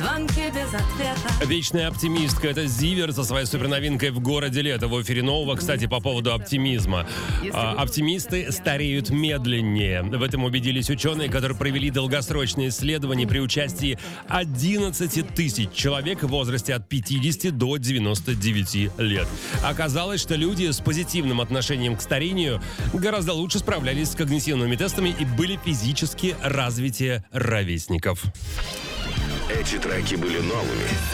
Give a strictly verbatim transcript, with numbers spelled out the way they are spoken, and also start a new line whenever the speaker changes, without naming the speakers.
звонки без ответа.
Вечная оптимистка — это Зиверт со своей суперновинкой «В городе лето». В эфире Нового, кстати, по поводу оптимизма. А, оптимисты стареют медленнее. В этом убедились ученые, которые провели долгосрочные исследования при участии одиннадцати тысяч человек в возрасте от пятидесяти до девяноста девяти лет. Оказалось, что люди с позитивным отношением к старению гораздо лучше справлялись с когнитивными тестами и были физически развитее ровесников.
Эти треки были новыми.